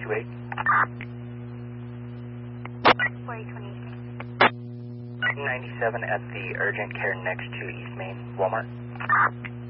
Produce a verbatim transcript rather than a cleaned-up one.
two eight. four eight twenty-eight. ninety-seven at the urgent care next to East Main, Walmart.